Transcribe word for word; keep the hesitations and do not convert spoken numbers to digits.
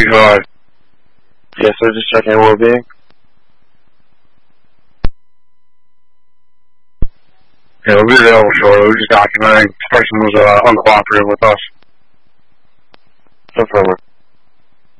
Because, yes, sir, just checking your well-being. Yeah, we'll be available shortly. We're just documenting. This person was uh, uncooperative with us. No problem.